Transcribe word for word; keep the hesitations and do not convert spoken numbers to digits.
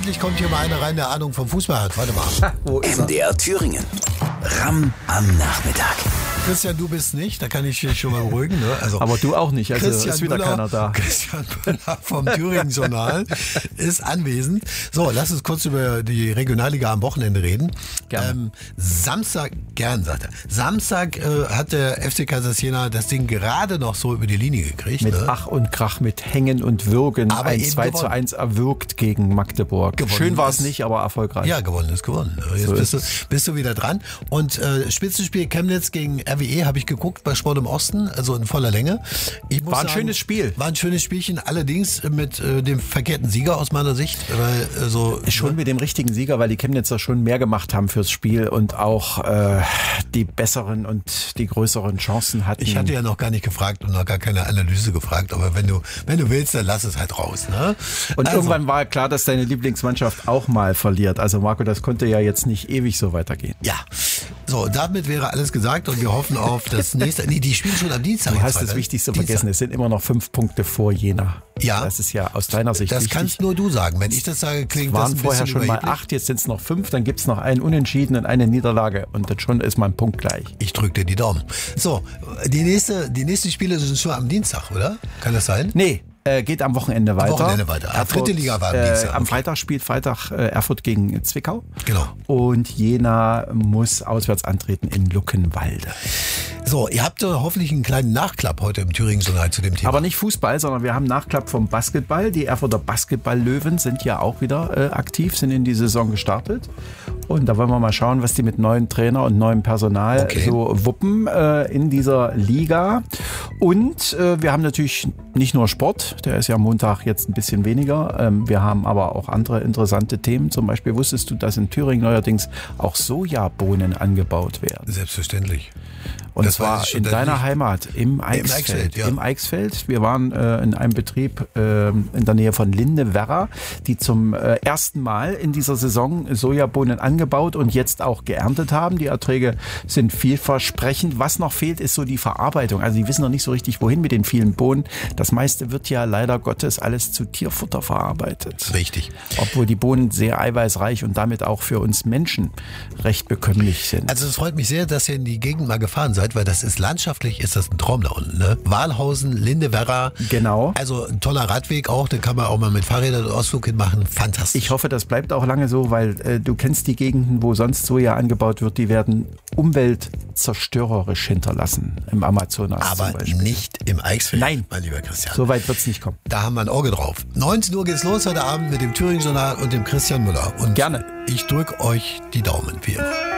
endlich kommt hier mal einer rein, der Ahnung vom Fußball hat. Warte mal. Wo ist M D R Thüringen. Ramm am Nachmittag. Christian, du bist nicht, da kann ich dich schon mal beruhigen. Ne? Also, Aber du auch nicht, also Christian ist wieder Müller, keiner da. Christian Müller vom Thüringen-Journal ist anwesend. So, lass uns kurz über die Regionalliga am Wochenende reden. Gerne. Ähm, Samstag, gern, sagt er. Samstag äh, hat der F C Kaiserslautern das Ding gerade noch so über die Linie gekriegt. Mit ne? Ach und Krach, mit Hängen und Würgen. Aber ein eben zwei zu gewonnen. eins erwürgt gegen Magdeburg. Gewonnen Schön war es ist- nicht, aber erfolgreich. Ja, gewonnen ist gewonnen. Jetzt So bist, du, ist's. bist du wieder dran. Und äh, Spitzenspiel Chemnitz gegen R W E habe ich geguckt bei Sport im Osten, also in voller Länge. Ich muss War ein sagen, schönes Spiel. War ein schönes Spielchen, allerdings mit äh, dem verkehrten Sieger aus meiner Sicht. Weil, äh, so, Schon mit dem richtigen Sieger, weil die Chemnitzer schon mehr gemacht haben fürs Spiel und auch äh, die besseren und die größeren Chancen hatten. Ich hatte ja noch gar nicht gefragt und noch gar keine Analyse gefragt, aber wenn du, wenn du willst, dann lass es halt raus. Ne? Und Also, irgendwann war klar, dass deine Lieblingsmannschaft auch mal verliert. Also Marco, das konnte ja jetzt nicht ewig so weitergehen. Ja, so, damit wäre alles gesagt und wir hoffen auf das nächste. Nee, die spielen schon am Dienstag. Du hast jetzt das weiter. Wichtigste Dienstag. vergessen. Es sind immer noch fünf Punkte vor Jena. Ja. Das ist ja aus deiner Sicht Das wichtig. kannst nur du sagen. Wenn ich das sage, klingt Es waren das ein vorher bisschen schon mal überheblich. acht, jetzt sind es noch fünf, dann gibt es noch einen Unentschieden und eine Niederlage und dann schon ist man punktgleich. Ich drücke dir die Daumen. So, die nächste, die nächsten Spiele sind schon am Dienstag, oder? Kann das sein? Nee, äh, geht am Wochenende weiter. Wochenende weiter. Ah, dritte Liga war am äh, Dienstag. Am Okay. Freitag spielt Freitag äh, Erfurt gegen Zwickau. Genau. Und Jena muss auswärts antreten in Luckenwalde. So, ihr habt doch hoffentlich einen kleinen Nachklapp heute im Thüringen-Journal zu dem Thema. Aber nicht Fußball, sondern wir haben Nachklapp vom Basketball. Die Erfurter Basketball-Löwen sind ja auch wieder äh, aktiv, sind in die Saison gestartet. Und da wollen wir mal schauen, was die mit neuen Trainer und neuem Personal Okay. so wuppen äh, in dieser Liga. Und äh, wir haben natürlich nicht nur Sport, der ist ja am Montag jetzt ein bisschen weniger. Ähm, wir haben aber auch andere interessante Themen. Zum Beispiel wusstest du, dass in Thüringen neuerdings auch Sojabohnen angebaut werden. Selbstverständlich. Und Das zwar weiß ich schon, in dass deiner ich- Heimat, im Eichsfeld. Eichsfeld, ja. Im Eichsfeld. Wir waren äh, in einem Betrieb äh, in der Nähe von Lindewerra, die zum äh, ersten Mal in dieser Saison Sojabohnen angebaut und jetzt auch geerntet haben. Die Erträge sind vielversprechend. Was noch fehlt, ist so die Verarbeitung. Also die wissen noch nicht so richtig, wohin mit den vielen Bohnen. Das meiste wird ja leider Gottes alles zu Tierfutter verarbeitet. Richtig. Obwohl die Bohnen sehr eiweißreich und damit auch für uns Menschen recht bekömmlich sind. Also es freut mich sehr, dass ihr in die Gegend mal gefahren seid, weil das ist landschaftlich, ist das ein Traum da unten. Ne? Walhausen, Lindewerra. Genau. Also ein toller Radweg auch, da kann man auch mal mit Fahrrädern einen Ausflug hinmachen. Fantastisch. Ich hoffe, das bleibt auch lange so, weil äh, du kennst die Gegenden, wo sonst Soja angebaut wird, die werden umweltzerstörerisch hinterlassen im Amazonas Aber zum Beispiel. nicht im Eichsfeld, Nein. mein lieber Christian. So weit wird es nicht kommen. Da haben wir ein Auge drauf. neunzehn Uhr geht's los heute Abend mit dem Thüringen-Journal und dem Christian Müller. Und Gerne. ich drücke euch die Daumen, wie immer.